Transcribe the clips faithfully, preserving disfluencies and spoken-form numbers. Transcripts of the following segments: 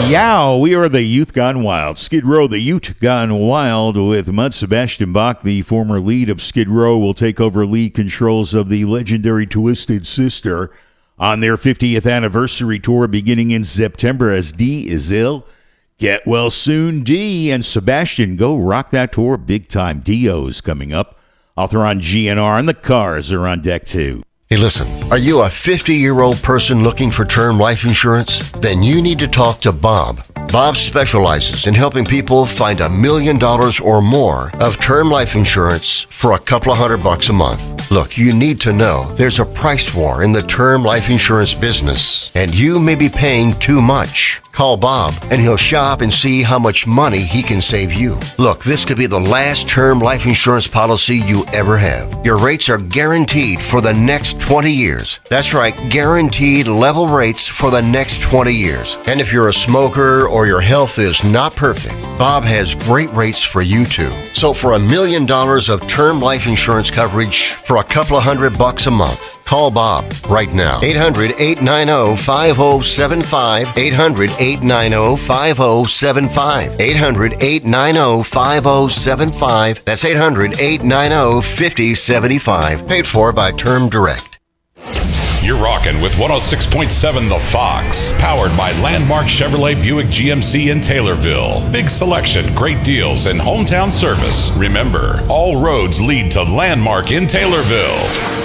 Yeah, we are the Youth Gone Wild. Skid Row, the Ute Gone Wild with Mud Sebastian Bach, the former lead of Skid Row, will take over lead controls of the legendary Twisted Sister on their fiftieth anniversary tour beginning in September as D is ill. Get well soon, D, and Sebastian, go rock that tour big time. Dio's coming up. Author on G N R, and the Cars are on deck too. Hey, listen, are you a fifty-year-old person looking for term life insurance? Then you need to talk to Bob. Bob specializes in helping people find a million dollars or more of term life insurance for a couple of hundred bucks a month. Look, you need to know there's a price war in the term life insurance business, and you may be paying too much. Call Bob, and he'll shop and see how much money he can save you. Look, this could be the last term life insurance policy you ever have. Your rates are guaranteed for the next twenty years. That's right, guaranteed level rates for the next twenty years. And if you're a smoker or your health is not perfect, Bob has great rates for you too. So for a million dollars of term life insurance coverage for a couple of hundred bucks a month, call Bob right now. eight hundred, eight nine zero, five zero seven five. eight hundred, eight nine zero, five zero seven five. eight hundred, eight nine zero, five zero seven five. That's eight hundred, eight nine zero, five zero seven five. Paid for by Term Direct. You're rocking with one oh six point seven The Fox, powered by Landmark Chevrolet Buick G M C in Taylorville. Big selection, great deals, and hometown service. Remember, all roads lead to Landmark in Taylorville.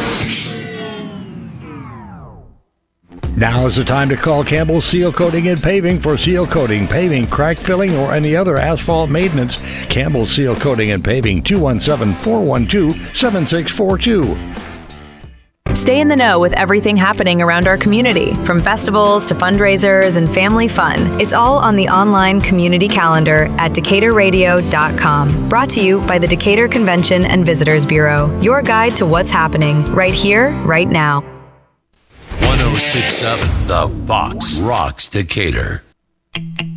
Now is the time to call Campbell Seal Coating and Paving for seal coating, paving, crack filling, or any other asphalt maintenance. Campbell Seal Coating and Paving, two one seven, four one two, seven six four two. Stay in the know with everything happening around our community, from festivals to fundraisers and family fun. It's all on the online community calendar at decatur radio dot com. Brought to you by the Decatur Convention and Visitors Bureau. Your guide to what's happening right here, right now. one oh six point seven The Fox rocks Decatur.